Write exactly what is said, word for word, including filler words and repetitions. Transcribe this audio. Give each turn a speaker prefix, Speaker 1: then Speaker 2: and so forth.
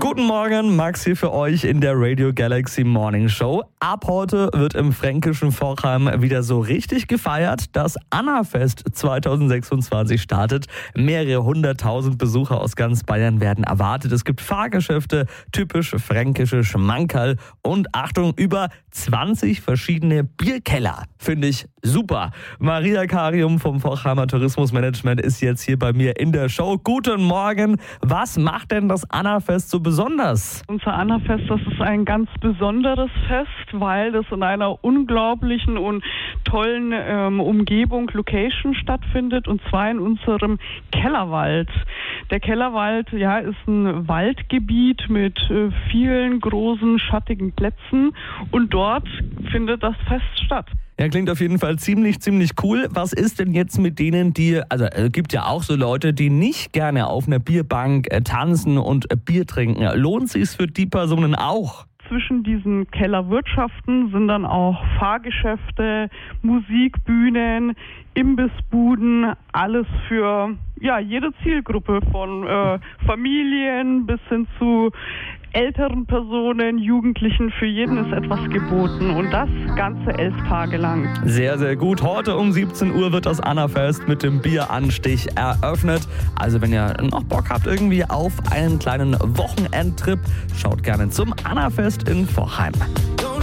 Speaker 1: Guten Morgen, Max hier für euch in der Radio Galaxy Morning Show. Ab heute wird im fränkischen Forchheim wieder so richtig gefeiert. Das Annafest zwanzig sechsundzwanzig startet. Mehrere hunderttausend Besucher aus ganz Bayern werden erwartet. Es gibt Fahrgeschäfte, typisch fränkische Schmankerl und Achtung, über zwanzig verschiedene Bierkeller. Finde ich super. Maria Karium vom Forchheimer Tourismusmanagement ist jetzt hier bei mir in der Show. Guten Morgen. Was macht denn das Annafest so besonders?
Speaker 2: Unser Annafest, das ist ein ganz besonderes Fest, weil das in einer unglaublichen und tollen ähm, Umgebung, Location stattfindet, und zwar in unserem Kellerwald. Der Kellerwald, ja, ist ein Waldgebiet mit äh, vielen großen schattigen Plätzen, und dort findet das Fest statt.
Speaker 1: Ja, klingt auf jeden Fall ziemlich, ziemlich cool. Was ist denn jetzt mit denen, die, also es äh, gibt ja auch so Leute, die nicht gerne auf einer Bierbank äh, tanzen und äh, Bier trinken. Lohnt sich's für die Personen auch?
Speaker 2: Zwischen diesen Kellerwirtschaften sind dann auch Fahrgeschäfte, Musikbühnen, Imbissbuden, alles für ja jede Zielgruppe, von äh, Familien bis hin zu älteren Personen, Jugendlichen. Für jeden ist etwas geboten, und das ganze elf Tage lang.
Speaker 1: Sehr, sehr gut. Heute um siebzehn Uhr wird das Annafest mit dem Bieranstich eröffnet. Also wenn ihr noch Bock habt irgendwie auf einen kleinen Wochenendtrip, schaut gerne zum Annafest in Forchheim.